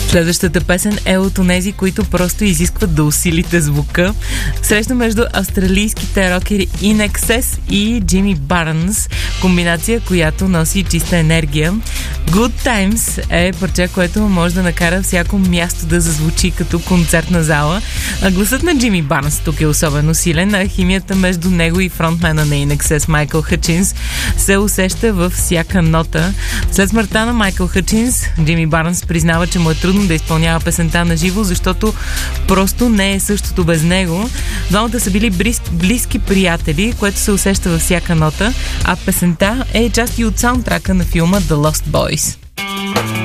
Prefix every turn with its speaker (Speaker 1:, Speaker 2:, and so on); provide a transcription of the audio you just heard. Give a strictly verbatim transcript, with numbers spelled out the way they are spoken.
Speaker 1: Следващата песен е от онези, които просто изискват да усилите звука. Среща между австралийските рокери In Excess и Джими Барнс, комбинация, която носи чиста енергия. Good Times е парче, което може да накара всяко място да зазвучи като концертна зала. А гласът на Джими Барнс тук е особено силен, а химията между него и фронтмена на In Excess Майкъл Хъчинс се усеща във всяка нота. След смъртта на Майкъл Хъчинс, Джими Барнс признава, че му е трудно да изпълнява песента на живо, защото просто не е същото без него. Двамата са били близки, близки приятели, което се усеща във всяка нота, а песента е част и от саундтрака на филма The Lost Boys.